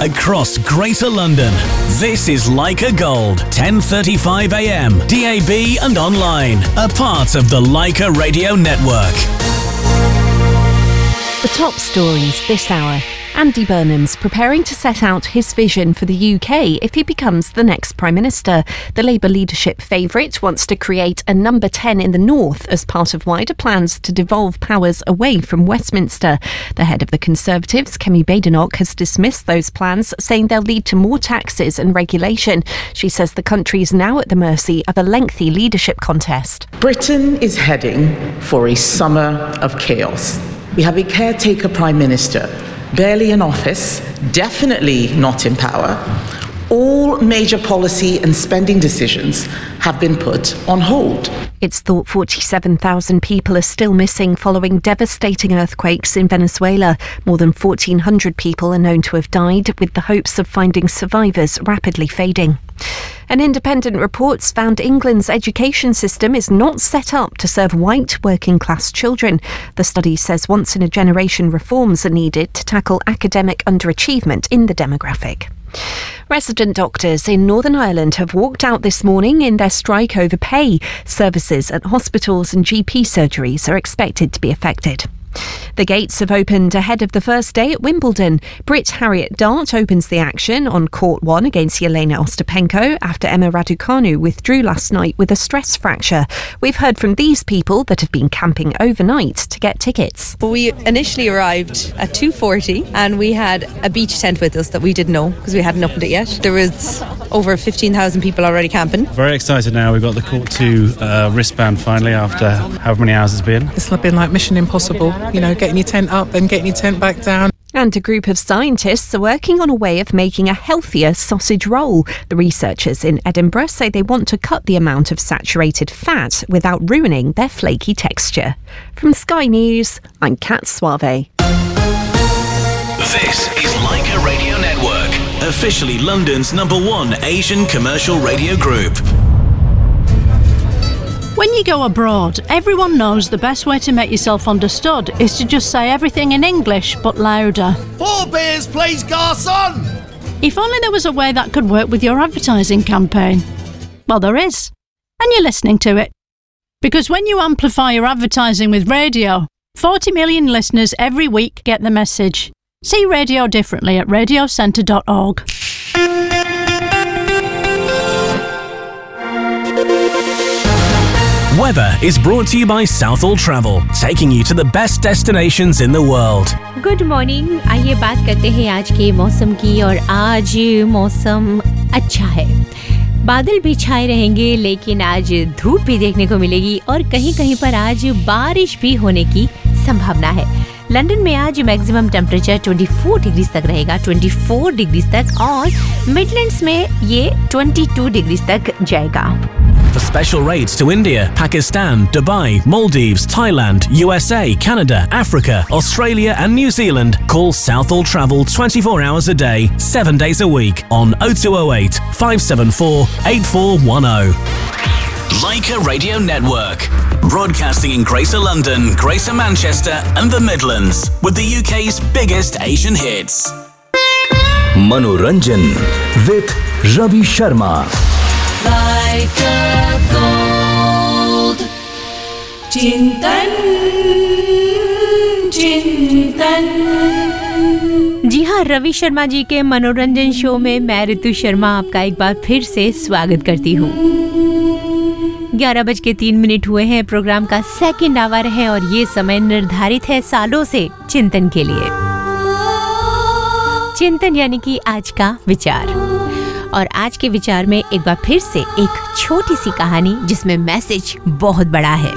across Greater London. This is Leica Gold, 10:35 a.m, DAB and online, a part of the Leica Radio Network. The top stories this hour. Andy Burnham's preparing to set out his vision for the UK if he becomes the next Prime Minister. The Labour leadership favourite wants to create a number 10 in the north as part of wider plans to devolve powers away from Westminster. The head of the Conservatives, Kemi Badenoch, has dismissed those plans, saying they'll lead to more taxes and regulation. She says the country is now at the mercy of a lengthy leadership contest. Britain is heading for a summer of chaos. We have a caretaker Prime Minister, barely in office, definitely not in power. All major policy and spending decisions have been put on hold. It's thought 47,000 people are still missing following devastating earthquakes in Venezuela. More than 1,400 people are known to have died, with the hopes of finding survivors rapidly fading. An independent report's found England's education system is not set up to serve white working-class children. The study says once-in-a-generation reforms are needed to tackle academic underachievement in the demographic. Resident doctors in Northern Ireland have walked out this morning in their strike over pay. Services at hospitals and GP surgeries are expected to be affected. The gates have opened ahead of the first day at Wimbledon. Brit Harriet Dart opens the action on Court 1 against Yelena Ostapenko after Emma Raducanu withdrew last night with a stress fracture. We've heard from these people that have been camping overnight to get tickets. We initially arrived at 2:40 and we had a beach tent with us that we didn't know because we hadn't opened it yet. There was over 15,000 people already camping. Very excited now. We've got the Court 2 wristband finally after however many hours it's been. It's been like Mission Impossible, getting your tent up and getting your tent back down. And a group of scientists are working on a way of making a healthier sausage roll. The researchers in Edinburgh say they want to cut the amount of saturated fat without ruining their flaky texture. From Sky News, I'm Kat Suave. This is Leica Radio Network, officially London's #1 Asian commercial radio group. When you go abroad, everyone knows the best way to make yourself understood is to just say everything in English, but louder. 4 beers, please, garçon! If only there was a way that could work with your advertising campaign. Well, there is. And you're listening to it. Because when you amplify your advertising with radio, 40 million listeners every week get the message. See radio differently at radiocentre.org. Weather is brought to you by Southall Travel, taking you to the best destinations in the world. Good morning. आइए बात करते हैं आज के मौसम की। और आज मौसम अच्छा है, बादल भी छाए रहेंगे, लेकिन आज धूप भी देखने को मिलेगी और कहीं कहीं पर आज बारिश भी होने की संभावना है। लंदन में आज मैक्सिमम टेम्परेचर 24 डिग्री तक रहेगा, 24 डिग्री तक, और मिडलैंड्स में ये 22 डिग्री तक जाएगा। For special rates to India, Pakistan, Dubai, Maldives, Thailand, USA, Canada, Africa, Australia and New Zealand, call Southall Travel 24 hours a day, 7 days a week on 0208 574 8410. Leica Radio Network, broadcasting in Greater London, Greater Manchester and the Midlands, with the UK's biggest Asian hits. Manoranjan with Ravi Sharma. Leica Gold. चिंतन चिंतन। जी हाँ, रवि शर्मा जी के मनोरंजन show में मैं ऋतु शर्मा आपका एक बार फिर से स्वागत करती हूँ। 11:03 हुए हैं। प्रोग्राम का सेकंड आवर है और ये समय निर्धारित है सालों से चिंतन के लिए। चिंतन यानी कि आज का विचार। और आज के विचार में एक बार फिर से एक छोटी सी कहानी जिसमें मैसेज बहुत बड़ा है।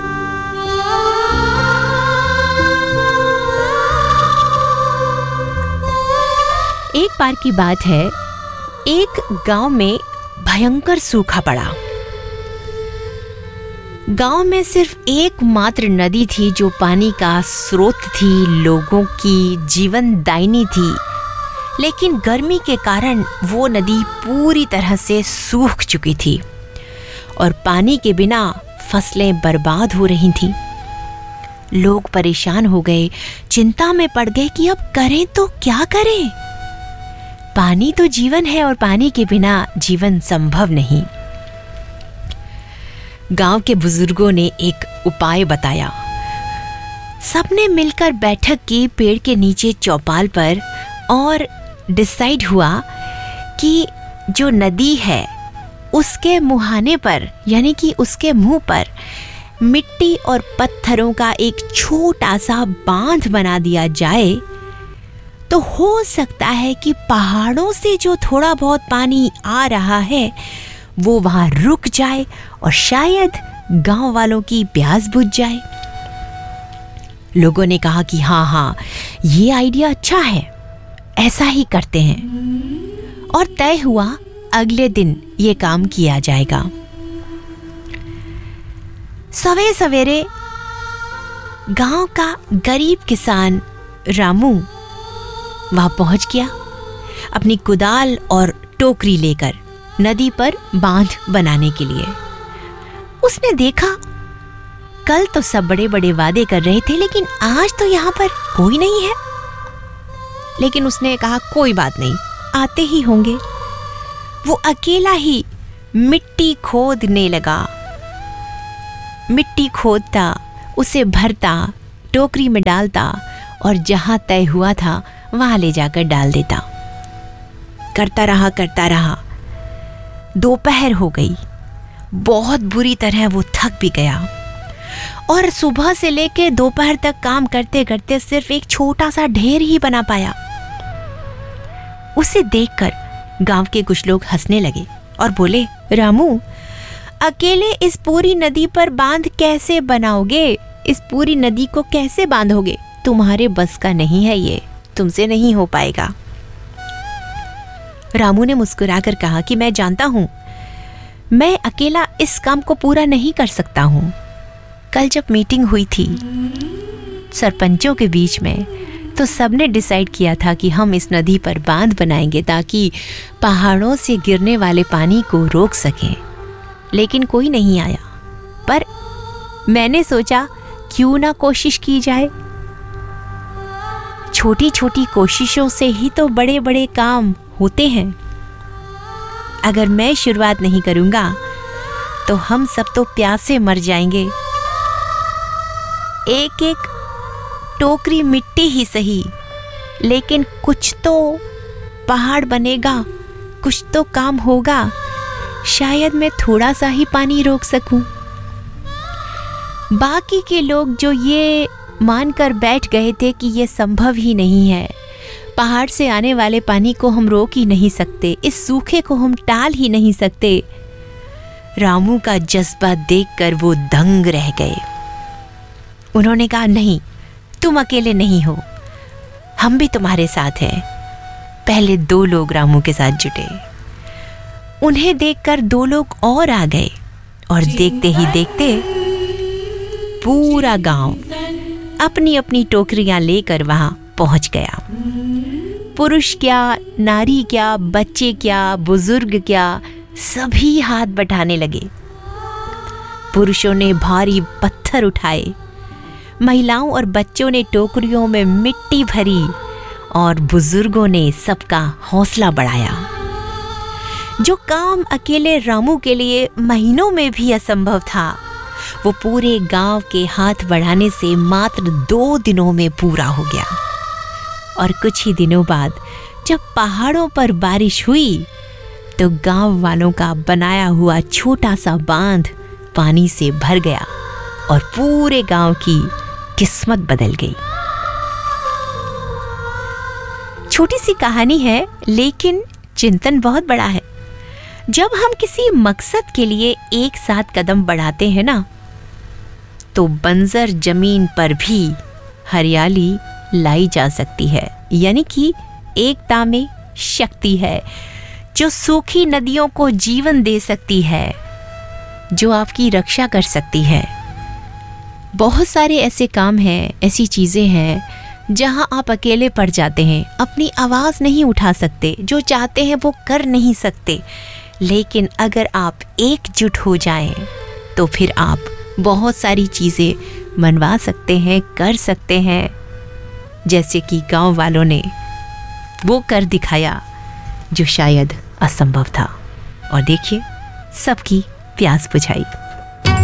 एक बार की बात है, एक गांव में भयंकर सूखा पड़ा। गांव में सिर्फ एकमात्र नदी थी जो पानी का स्रोत थी, लोगों की जीवनदायिनी थी, लेकिन गर्मी के कारण वो नदी पूरी तरह से सूख चुकी थी और पानी के बिना फसलें बर्बाद हो रही थीं। लोग परेशान हो गए, चिंता में पड़ गए कि अब करें तो क्या करें। पानी तो जीवन है और पानी के बिना जीवन संभव नहीं। गांव के बुजुर्गों ने एक उपाय बताया। सबने मिलकर बैठक की पेड़ के नीचे चौपाल पर और डिसाइड हुआ कि जो नदी है उसके मुहाने पर यानी कि उसके मुंह पर मिट्टी और पत्थरों का एक छोटा सा बांध बना दिया जाए तो हो सकता है कि पहाड़ों से जो थोड़ा बहुत पानी आ रहा है वो वहां रुक जाए और शायद गांव वालों की प्यास बुझ जाए। लोगों ने कहा कि हाँ, ये आइडिया अच्छा है, ऐसा ही करते हैं। और तय हुआ अगले दिन ये काम किया जाएगा। सवेरे गांव का गरीब किसान रामू वहां पहुंच गया अपनी कुदाल और टोकरी लेकर नदी पर बांध बनाने के लिए। उसने देखा कल तो सब बड़े बड़े वादे कर रहे थे लेकिन आज तो यहाँ पर कोई नहीं है। लेकिन उसने कहा कोई बात नहीं, आते ही होंगे। वो अकेला ही मिट्टी खोदने लगा। मिट्टी खोदता, उसे भरता, टोकरी में डालता और जहां तय हुआ था वहां ले जाकर डाल देता। करता रहा। दोपहर हो गई। बहुत बुरी तरह वो थक भी गया और सुबह से लेकर दोपहर तक काम करते करते सिर्फ एक छोटा सा ढेर ही बना पाया। उसे देखकर गांव के कुछ लोग हंसने लगे और बोले, रामू, अकेले इस पूरी नदी पर बांध कैसे बनाओगे? इस पूरी नदी को कैसे बांधोगे? तुम्हारे बस का नहीं है, ये तुमसे नहीं हो पाएगा। रामू ने मुस्कुराकर कहा कि मैं जानता हूं, मैं अकेला इस काम को पूरा नहीं कर सकता हूं। कल जब मीटिंग हुई थी सरपंचों के बीच में तो सबने डिसाइड किया था कि हम इस नदी पर बांध बनाएंगे ताकि पहाड़ों से गिरने वाले पानी को रोक सकें। लेकिन कोई नहीं आया। पर मैंने सोचा क्यों ना कोशिश की जाए। छोटी छोटी कोशिशों से ही तो बड़े बड़े काम होते हैं। अगर मैं शुरुआत नहीं करूंगा तो हम सब तो प्यासे मर जाएंगे। एक एक टोकरी मिट्टी ही सही, लेकिन कुछ तो पहाड़ बनेगा, कुछ तो काम होगा। शायद मैं थोड़ा सा ही पानी रोक सकूं। बाकी के लोग जो ये मानकर बैठ गए थे कि ये संभव ही नहीं है, पहाड़ से आने वाले पानी को हम रोक ही नहीं सकते, इस सूखे को हम टाल ही नहीं सकते। रामू का जज्बा देखकर वो दंग रह गए। उन्होंने कहा, नहीं, तुम अकेले नहीं हो, हम भी तुम्हारे साथ हैं। पहले 2 लोग रामू के साथ जुटे। उन्हें देखकर 2 लोग और आ गए और देखते ही देखते पूरा गांव अपनी अपनी टोकरियां लेकर वहां पहुंच गया। पुरुष क्या, नारी क्या, बच्चे क्या, बुजुर्ग क्या, सभी हाथ बढ़ाने लगे। पुरुषों ने भारी पत्थर उठाए, महिलाओं और बच्चों ने टोकरियों में मिट्टी भरी और बुजुर्गों ने सबका हौसला बढ़ाया। जो काम अकेले रामू के लिए महीनों में भी असंभव था, वो पूरे गांव के हाथ बढ़ाने से मात्र 2 दिनों में पूरा हो गया। और कुछ ही दिनों बाद जब पहाड़ों पर बारिश हुई तो गांव वालों का बनाया हुआ छोटा सा बांध पानी से भर गया और पूरे गांव की किस्मत बदल गई। छोटी सी कहानी है लेकिन चिंतन बहुत बड़ा है। जब हम किसी मकसद के लिए एक साथ कदम बढ़ाते हैं ना, तो बंजर जमीन पर भी हरियाली लाई जा सकती है। यानी कि एकता में शक्ति है, जो सूखी नदियों को जीवन दे सकती है, जो आपकी रक्षा कर सकती है। बहुत सारे ऐसे काम हैं, ऐसी चीज़ें हैं जहां आप अकेले पड़ जाते हैं, अपनी आवाज़ नहीं उठा सकते, जो चाहते हैं वो कर नहीं सकते। लेकिन अगर आप एकजुट हो जाएं तो फिर आप बहुत सारी चीज़ें मनवा सकते हैं, कर सकते हैं। जैसे कि गांव वालों ने वो कर दिखाया। जो शायद असंभव था, और देखिए सबकी प्यास बुझाई।